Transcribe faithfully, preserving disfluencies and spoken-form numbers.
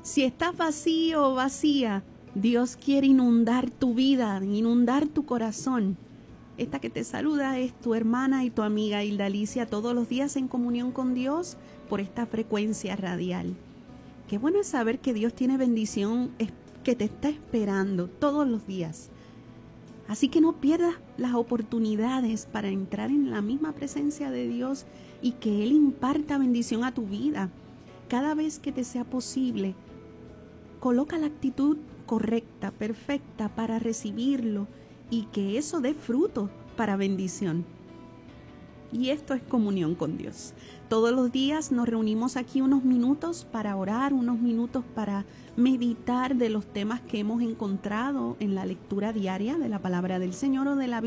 Si estás vacío o vacía, Dios quiere inundar tu vida, inundar tu corazón. Esta que te saluda es tu hermana y tu amiga Hilda Alicia, todos los días en comunión con Dios por esta frecuencia radial. Qué bueno es saber que Dios tiene bendición que te está esperando todos los días. Así que no pierdas las oportunidades para entrar en la misma presencia de Dios y que Él imparta bendición a tu vida. Cada vez que te sea posible, coloca la actitud correcta, perfecta para recibirlo y que eso dé fruto para bendición. Y esto es comunión con Dios. Todos los días nos reunimos aquí unos minutos para orar, unos minutos para meditar de los temas que hemos encontrado en la lectura diaria de la palabra del Señor o de la Biblia.